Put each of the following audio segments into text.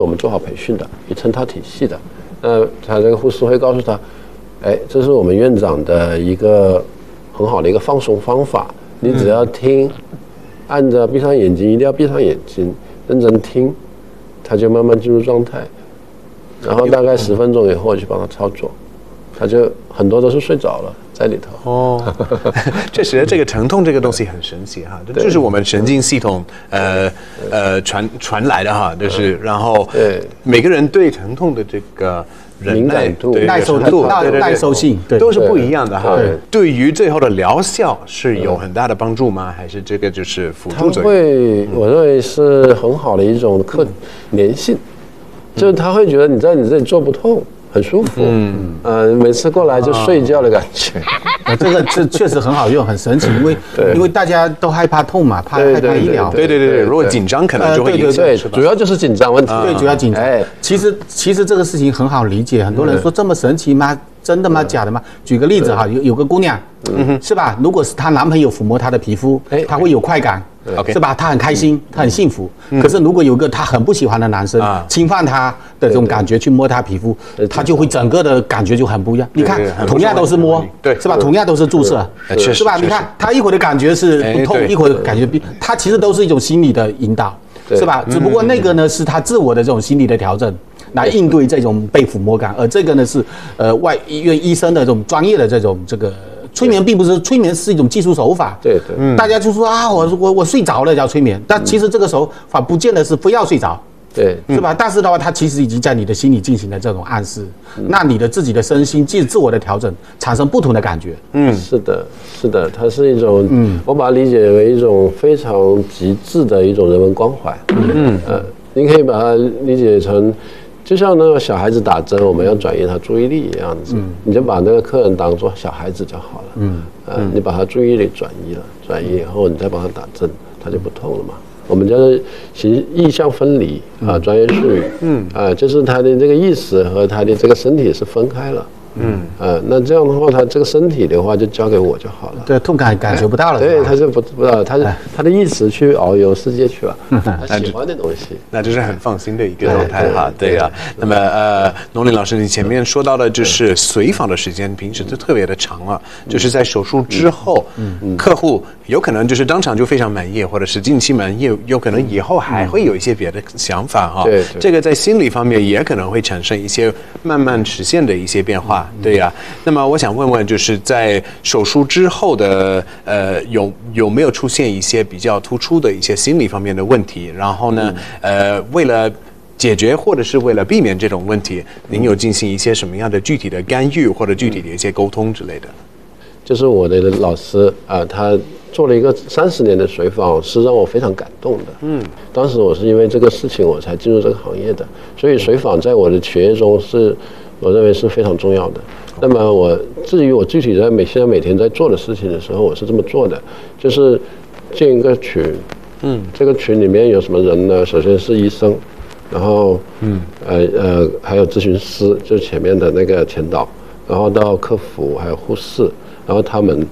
我们做好培训的，一成套体系的。他这个护士会告诉他，这是我们院长的一个很好的一个放松方法，你只要听，按着闭上眼睛，一定要闭上眼睛，认真听，他就慢慢进入状态。然后大概10分钟以后去帮他操作，他就很多都是睡着了在里头。哦， 确实这个疼痛这个东西很神奇哈，这就是我们神经系统传来的哈，就是然后每个人对疼痛的这个敏感度、 耐受性都是不一样的哈。对于最后的疗效是有很大的帮助吗？还是这个就是辅助作用？ 我认为是很好的一种粘性。就是他会觉得你在你这里做不痛，很舒服。每次过来就睡觉的感觉。 这确实很好用，很神奇，因为大家都害怕痛嘛，害怕医疗。 对，如果紧张可能就会影响。 对，主要就是紧张问题。 对，主要紧张。其实这个事情很好理解，很多人说这么神奇吗？真的吗？假的吗？举个例子哈，有个姑娘，是吧？如果是她男朋友抚摸她的皮肤，她会有快感。是吧？她很开心，她很幸福。可是如果有个她很不喜欢的男生侵犯她的这种感觉去摸她皮肤，她就会整个的感觉就很不一样。你看，同样都是摸，对，是吧？同样都是注射，是吧？你看，她一会儿的感觉是不痛，一会儿感觉她其实都是一种心理的引导，是吧？只不过那个呢是她自我的这种心理的调整。来应对这种被抚摸感，而这个呢是外院医生的这种专业的这个催眠，并不是催眠是一种技术手法。 对， 大家就说啊，我睡着了叫催眠，但其实这个手法不见得是非要睡着， 对， 是吧？但是的话，它其实已经在你的心里进行了这种暗示，那你的自己的身心自我的调整，产生不同的感觉。 是的，它是一种，我把它理解为一种非常极致的一种人文关怀。你可以把它理解成。就像那个小孩子打针，我们要转移他注意力一样子，你就把那个客人当作小孩子就好了。你把他注意力转移以后，你再帮他打针，他就不痛了嘛。我们叫做意象分离啊，专业术语。就是他的这个意识和他的这个身体是分开了。那这样的话，他这个身体的话就交给我就好了。 对，痛感感觉不到了。 对，他就不知道，他的意识去遨游世界去了，他喜欢的东西， 那就是很放心的一个状态哈。对啊，那么农林老师，你前面说到的就是随访的时间，平时就特别的长啊，就是在手术之后，客户有可能就是当场就非常满意，或者是近期满意，有可能以后还会有一些别的想法哈。 对， 这个在心理方面也可能会产生一些慢慢实现的一些变化。对呀，那么我想问问，就是在手术之后的有没有出现一些比较突出的一些心理方面的问题？然后呢，为了解决或者是为了避免这种问题，您有进行一些什么样的具体的干预或者具体的一些沟通之类的？ 就是我的老师他做了一个30年的随访，是让我非常感动的。当时我是因为这个事情我才进入这个行业的，所以随访在我的学业中我认为是非常重要的。那么至于我具体现在每天在做的事情的时候，我是这么做的，就是建一个群。这个群里面有什么人呢？首先是医生，然后还有咨询师，就是前面的那个前导，然后到客服还有护士，然后他们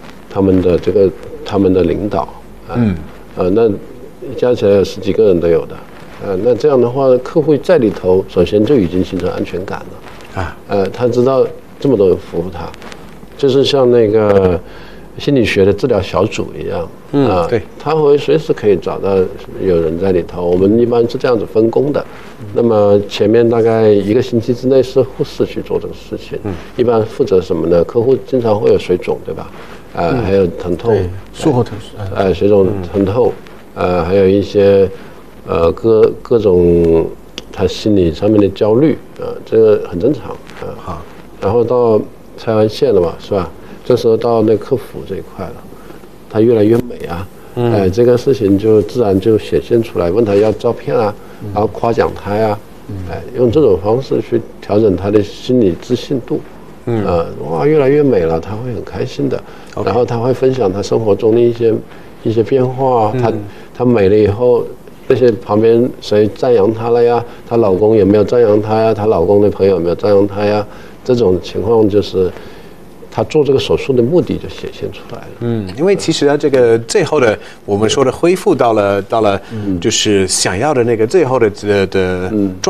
的领导那加起来有10几个人都有的。那这样的话，客户在里头首先就已经形成安全感了。他知道这么多人服务他，就是像那个心理学的治疗小组一样。对，他会随时可以找到有人在里头。我们一般是这样子分工的。那么前面大概1个星期之内是护士去做这个事情。一般负责什么呢？客户经常会有水肿，对吧？还有疼痛， 术后疼痛， 水肿疼痛，还有一些各种他心理上面的焦虑这个很正常好，然后到拆完线了嘛，是吧？这时候到那客服这一块了，他越来越美啊，这个事情就自然就显现出来。问他要照片啊，然后夸奖他呀，用这种方式去调整他的心理自信度。哇，越来越美了，他会很开心的。然后他会分享他生活中的一些变化，他美了以后，那些旁边谁赞扬她了呀？她老公有没有赞扬她呀？她老公的朋友有没有赞扬她呀？这种情况就是他做这个手术的目的就显现出来了。 因为其实啊，这个最后的我们说的恢复到了就是想要的那个最后的